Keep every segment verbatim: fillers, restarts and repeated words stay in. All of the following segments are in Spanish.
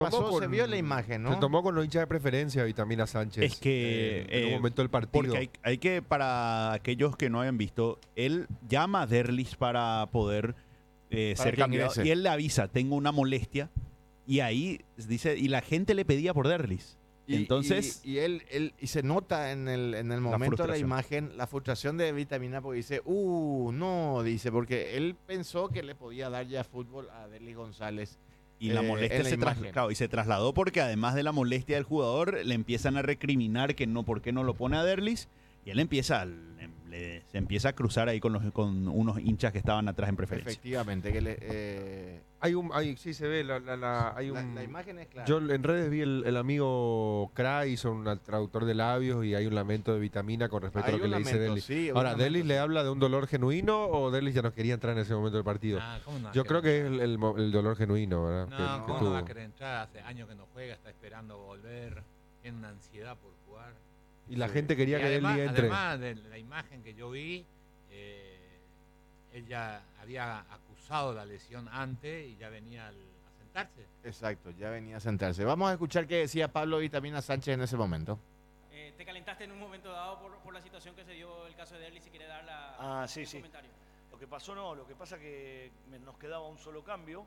pasó, con, se vio la imagen, ¿no? Se tomó con los hinchas de preferencia Vitamina Sánchez. Es que eh, en un eh, momento del partido. Porque hay, hay que, para aquellos que no hayan visto, él llama a Derlis para poder eh, Para ser que cambiado. ingrese. Y él le avisa, tengo una molestia. Y ahí dice, y la gente le pedía por Derlis. Y, Entonces, y, y él, él y se nota en el, en el momento de la frustración. imagen la frustración de Vitamina porque dice, uh, no, dice, porque él pensó que le podía dar ya fútbol a Derlis González. y la eh, molestia en la se, tras- imagen. claro, y se trasladó porque además de la molestia del jugador, le empiezan a recriminar que no, por qué no lo pone a Derlis. Y él empieza, le- se empieza a cruzar ahí con, los, con unos hinchas que estaban atrás en preferencia. Efectivamente, que le, eh, Hay un, hay, sí se ve, la, la, la- hay la, un, la imagen es clara. yo en redes vi el, el amigo Kra, hizo un traductor de labios y hay un lamento de Vitamina con respecto Hay a lo que un le dice lamento, Derlis. sí, un Ahora, lamento, ¿Derlis sí. le habla de un dolor genuino o Derlis ya no quería entrar en ese momento del partido? Ah, ¿cómo no va a Yo creo querer que es entrar? el, el mo- el dolor genuino, ¿verdad? No, que, que ¿cómo no tuvo. va a querer entrar? Hace años que no juega, está esperando volver, tiene una ansiedad por jugar. Y la Sí. gente quería Y que además, Derlis entre. además de la imagen que yo vi, eh, él ya había acusado la lesión antes y ya venía al- a sentarse. Exacto, ya venía a sentarse. Vamos a escuchar qué decía Pablo Vitamina Sánchez en ese momento. Eh, ¿Te calentaste en un momento dado por, por la situación que se dio el caso de Derlis? Si quiere dar la, Ah, sí, el sí. comentario. Lo que pasó no, lo que pasa que me- nos quedaba un solo cambio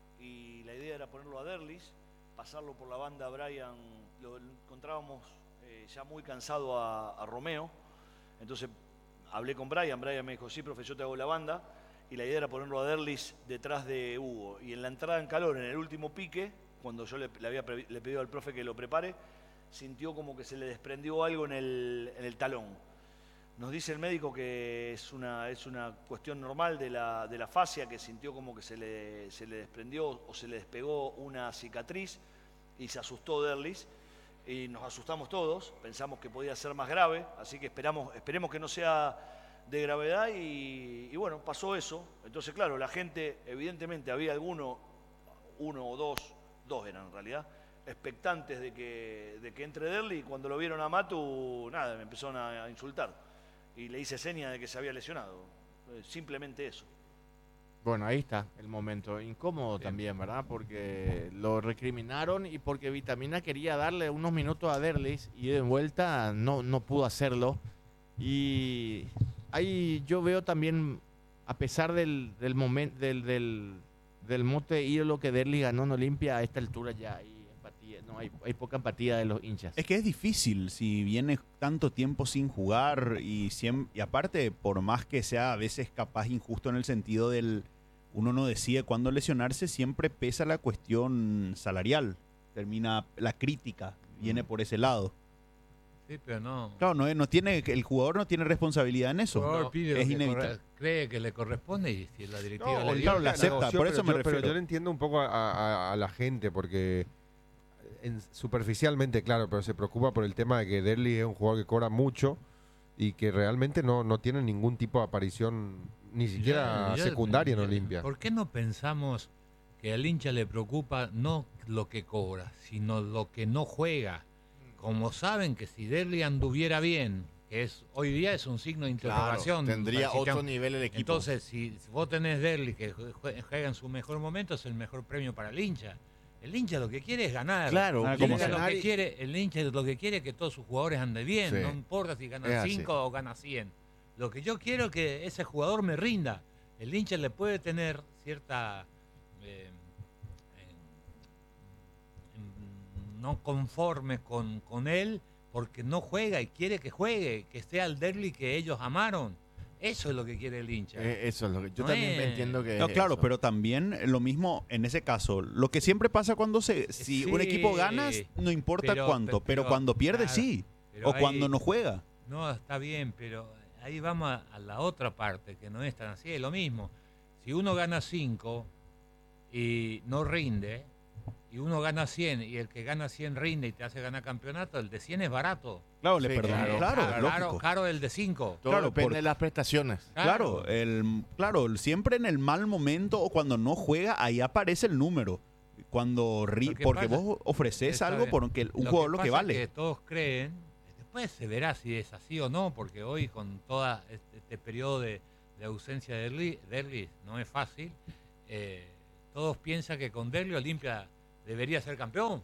y la idea era ponerlo a Derlis, pasarlo por la banda a Brian, lo encontrábamos eh, ya muy cansado a, a Romeo, entonces hablé con Brian, Brian me dijo, sí, profe, yo te hago la banda, y la idea era ponerlo a Derlis detrás de Hugo, y en la entrada en calor, en el último pique, cuando yo le, le había pre- le pedido al profe que lo prepare, sintió como que se le desprendió algo en el, en el talón. Nos dice el médico que es una, es una cuestión normal de la, de la fascia, que sintió como que se le, se le desprendió o se le despegó una cicatriz y se asustó Derlis. Y nos asustamos todos, pensamos que podía ser más grave, así que esperamos, esperemos que no sea de gravedad y, y bueno, pasó eso. Entonces, claro, la gente, evidentemente había alguno, uno o dos, dos eran en realidad, expectantes de que, de que entre Derlis y cuando lo vieron a Matu, nada, me empezaron a, a insultar. Y le hice seña de que se había lesionado. Eh, Simplemente eso. Bueno, ahí está el momento. Incómodo Sí. también, ¿verdad? Porque lo recriminaron y porque Vitamina quería darle unos minutos a Derlis y de vuelta no, no pudo hacerlo. Y ahí yo veo también, a pesar del, del momento, del, del, del mote ídolo que Derlis ganó en Olimpia, a esta altura ya hay empatía, no hay, hay poca empatía de los hinchas. Es que es difícil si viene tanto tiempo sin jugar y, siem- y aparte, por más que sea a veces capaz injusto en el sentido del uno no decide cuándo lesionarse, siempre pesa la cuestión salarial. Termina la crítica, viene por ese lado. Sí, pero no. Claro, no, no tiene, el jugador no tiene responsabilidad en El eso. jugador No, pide lo es que inevitable. corre- cree que le corresponde y si la directiva No, le o dio, claro, la la acepta, negoció, por pero eso me yo- Pero refiero. yo le entiendo un poco a, a- a la gente, porque en- superficialmente, claro, pero se preocupa por el tema de que Derlis es un jugador que cobra mucho y que realmente no, no tiene ningún tipo de aparición, ni siquiera Ya- ya- secundaria en ya- Olimpia. ¿Por qué no pensamos que al hincha le preocupa no lo que cobra, sino lo que no juega? Como saben que si Derli anduviera bien, que es hoy día es un signo de interrogación. tendría para el otro sistema. nivel el equipo. Entonces, si vos tenés Derli que jue- jue- juega en su mejor momento, es el mejor premio para el hincha. El hincha lo que quiere es ganar. Claro, Ah, el como hincha sea. lo que quiere, el hincha lo que quiere es que todos sus jugadores anden bien, Sí. no importa si Es ganan así. cinco o ganan cien. Lo que yo quiero es que ese jugador me rinda. El hincha le puede tener cierta eh, en- en- no conforme con, con él porque no juega y quiere que juegue, que sea el Derli que ellos amaron. Eso es lo que quiere el hincha. Eh, eso es lo que yo No también es- entiendo que No, es claro, eso. pero también lo mismo en ese caso. Lo que siempre pasa cuando se, si un Sí, equipo gana, no importa pero- cuánto, pe- pero, pero, cuando pierde, claro, sí. pero O cuando ahí- no juega. No, está bien, pero ahí vamos a, a la otra parte, que no es tan así, es lo mismo. Si uno gana cinco y no rinde, y uno gana cien y el que gana cien rinde y te hace ganar campeonato, el de cien es barato. Claro, le Sí, perdono. claro, Claro, caro, lógico. caro el de cinco. Todo claro, depende por- de las prestaciones. Claro, el, claro, siempre en el mal momento o cuando no juega, ahí aparece el número. Cuando ri- Lo que porque pasa- vos ofreces Está algo bien. por que un Lo jugador lo pasa que es vale. que todos creen, después se verá si es así o no, porque hoy con todo este, este periodo de, de ausencia de Derli, Derli no es fácil. eh, todos piensan que con Derli Olimpia debería ser campeón.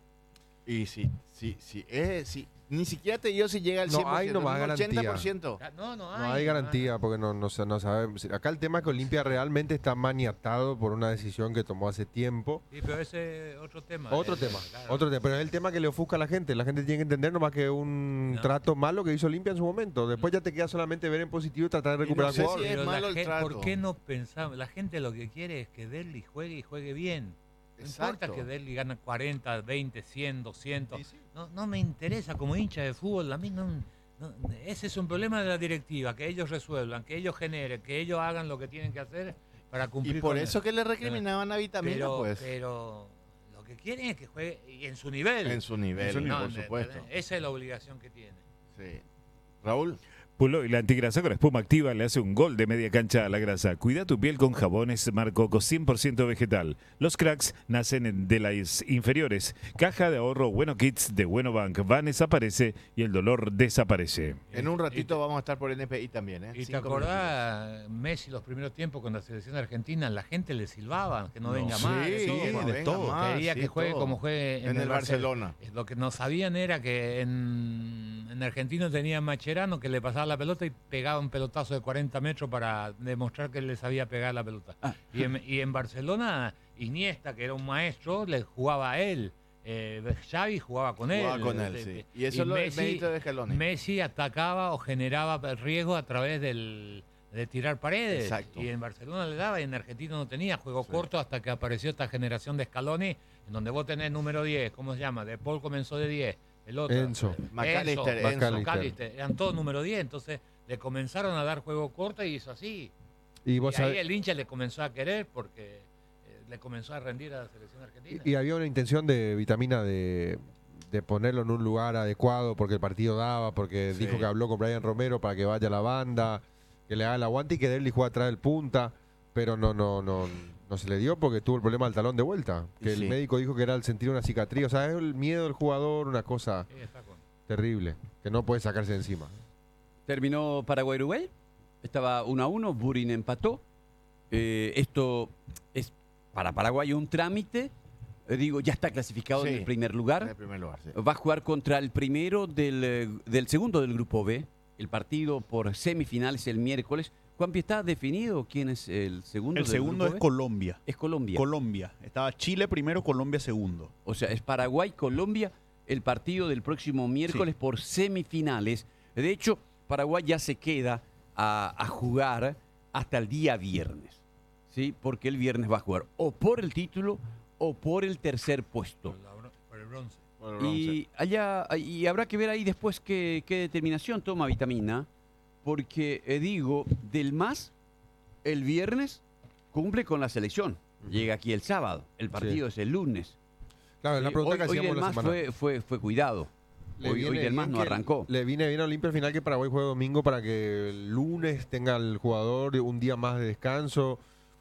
Y sí, sí, sí. Eh, sí. Ni siquiera te digo si llega al No cien por ciento, hay nomás un garantía. ochenta por ciento. No, no hay. No hay garantía porque no, no, se- no sabemos. Acá el tema es que Olimpia realmente está maniatado por una decisión que tomó hace tiempo. Sí, pero ese es otro tema. Otro Eh, tema, claro. otro tema. Pero es el tema que le ofusca a la gente. La gente tiene que entender nomás que es un No. trato malo que hizo Olimpia en su momento. Después ya te queda solamente ver en positivo y tratar de Y no recuperar sé si jugadores. es Pero la malo el gen- trato. ¿Por qué no pensamos? La gente lo que quiere es que Derli juegue y juegue bien. No Exacto. importa que Derli gane cuarenta, veinte, cien, doscientos. No, no me interesa como hincha de fútbol. A mí no, no- ese es un problema de la directiva, que ellos resuelvan, que ellos generen, que ellos hagan lo que tienen que hacer para cumplir Y por con eso el- que le recriminaban a Vitamina, pero, pues. pero lo que quieren es que juegue y en su nivel. En su nivel, su nivel, por ne- supuesto. Esa es la obligación que tiene. Sí. Raúl. Pulo y la antigrasa con espuma activa le hace un gol de media cancha a la grasa. Cuida tu piel con jabones Marcoco cien por ciento vegetal. Los cracks nacen en- de las inferiores. Caja de ahorro Bueno Kids de Bueno Bank. Van desaparece y el dolor desaparece. En un Y- ratito vamos a estar por N P I también, ¿eh? Y te Cinco acordás, Messi los primeros tiempos con la selección argentina, la gente le silbaba que no, No, venga sí, más. sí, todo. no de venga todo. más, Quería sí, que juegue todo. como juegue en, En el Barcel- Barcelona. Lo que no sabían era que en, en Argentina tenía Macherano que le pasaba la pelota y pegaba un pelotazo de cuarenta metros para demostrar que le sabía pegar la pelota. Ah. Y, en, y en Barcelona, Iniesta, que era un maestro, le jugaba a él. Eh, Xavi jugaba con él. Jugaba con él, Eh, sí. eh, Y eso es lo del mérito de Scaloni. Messi atacaba o generaba riesgo a través del, de tirar paredes. Exacto. Y en Barcelona le daba y en Argentina no tenía juego Sí. corto hasta que apareció esta generación de Scaloni, en donde vos tenés número diez, ¿cómo se llama? De Paul comenzó de diez, el otro. Enzo. eh, McAllister, Enzo, Enzo. McAllister, eran todos número diez, entonces le comenzaron a dar juego corto y hizo así. Y Y, vos ahí sabés- el hincha le comenzó a querer porque eh, le comenzó a rendir a la selección argentina. Y, y había una intención de Vitamina de, de ponerlo en un lugar adecuado porque el partido daba, porque Sí. dijo que habló con Brian Romero para que vaya a la banda, que le haga el aguante y que Derli juegue atrás del punta, pero no, no, no, no se le dio porque tuvo el problema del talón de vuelta, que Y el sí. médico dijo que era al sentir una cicatriz, o sea, es el miedo del jugador, una cosa Sí, está con- terrible, que no puede sacarse de encima. Terminó Paraguay-Uruguay, estaba uno a uno, Burin empató. Eh, esto es para Paraguay un trámite, eh, digo, ya está clasificado Sí, en el primer En lugar. el primer lugar, sí. Va a jugar contra el primero del, eh, del segundo del grupo B. El partido por semifinales el miércoles. Juanpi, ¿está definido quién es el segundo? El del segundo grupo es B? Colombia. Es Colombia. Colombia. Estaba Chile primero, Colombia segundo. O sea, es Paraguay-Colombia el partido del próximo miércoles por semifinales. De hecho, Paraguay ya se queda a, a jugar hasta el día viernes, ¿sí? Porque el viernes va a jugar o por el título o por el tercer puesto. por, la bron- por el bronce. Por el bronce. Y, allá, y habrá que ver ahí después qué, qué determinación toma Vitamina, porque eh, digo, del MAS el viernes cumple con la selección. Llega aquí el sábado, el partido es el lunes. Claro, es la Sí, pregunta hoy, que hoy hacíamos del la MAS semana. fue, fue, fue cuidado. Le Hoy, hoy viene del MAS bien no que- arrancó. Le viene bien a Olimpia al final que Paraguay juegue domingo para que el lunes tenga el jugador un día más de descanso.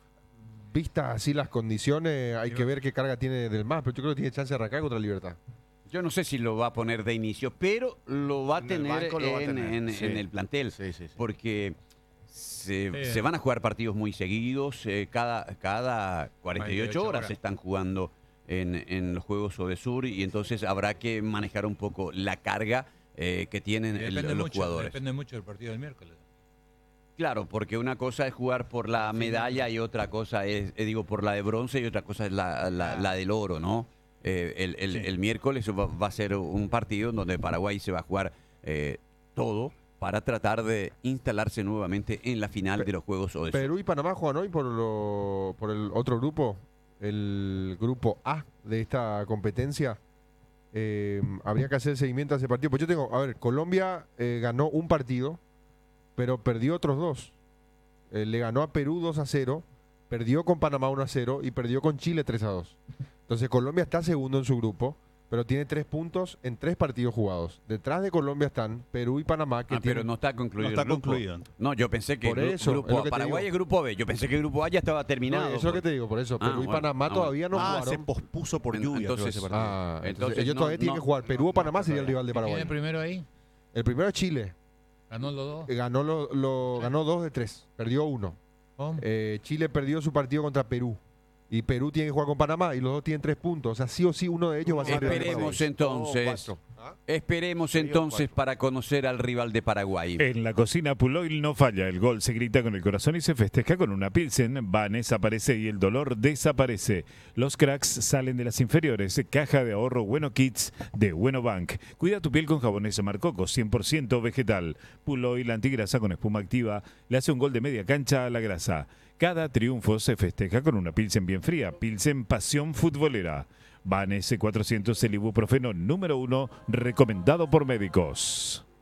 Vistas así las condiciones, hay que ver qué carga tiene del MAS, pero yo creo que tiene chance de arrancar contra Libertad. Yo no sé si lo va a poner de inicio, pero lo va a En el tener, banco lo va a en, tener, en- sí. en el plantel. Sí, sí, sí. Porque se, Sí. se van a jugar partidos muy seguidos. eh, cada, cada cuarenta y cuarenta y ocho ocho horas horas. se están jugando en, en los Juegos Odesur y entonces habrá que manejar un poco la carga eh, que tienen Y el- depende, los mucho, jugadores. depende mucho del partido del miércoles. Claro, porque una cosa es jugar por la medalla y otra cosa es, eh, digo, por la de bronce y otra cosa es la, la- la del oro, ¿no? Eh, el, el- Sí. el miércoles va, va a ser un partido en donde Paraguay se va a jugar eh, todo para tratar de instalarse nuevamente en la final Pe- de los Juegos Odesur. Perú y Panamá juegan hoy por, lo- por el otro grupo, el grupo A de esta competencia. Eh, habría que hacer seguimiento a ese partido. Pues yo tengo, a ver, Colombia eh, ganó un partido, pero perdió otros dos. Eh, le ganó a Perú dos a cero, perdió con Panamá uno a cero y perdió con Chile tres a dos. Entonces Colombia está segundo en su grupo, pero tiene tres puntos en tres partidos jugados. Detrás de Colombia están Perú y Panamá, que Ah, pero tienen... no está concluido. No está el grupo. concluido. No, yo pensé que Por gru- eso, grupo es lo A, que te Paraguay digo. es grupo B. Yo pensé que el grupo A ya estaba No, terminado. eso es lo que te digo, por eso. Ah, Perú y bueno, Panamá ah, todavía no Ah, se jugaron. pospuso por En- lluvia. creo, entonces- ese partido. Ah, entonces, Entonces, ellos no, todavía tienen no, que jugar. Perú o Panamá sería el rival de ¿Quién Paraguay. tiene primero ahí? El primero es Chile. Ganó los dos. Eh, Ganó, lo, lo- ganó dos de tres. Perdió uno. ¿Cómo? Eh, Chile perdió su partido contra Perú. Y Perú tiene que jugar con Panamá y los dos tienen tres puntos. O sea, sí o sí uno de ellos va a ser Esperemos entonces. ¿Ah? Esperemos Sería entonces cuatro. para conocer al rival de Paraguay. En la cocina Puloil no falla, el gol se grita con el corazón y se festeja con una Pilsen. Vanes aparece y el dolor desaparece. Los cracks salen de las inferiores. Caja de ahorro Bueno Kids de Bueno Bank. Cuida tu piel con jabones Marcoco, cien por ciento vegetal. Puloil antigrasa con espuma activa le hace un gol de media cancha a la grasa. Cada triunfo se festeja con una Pilsen bien fría. Pilsen Pasión Futbolera. Vanes cuatrocientos, el ibuprofeno número uno, recomendado por médicos.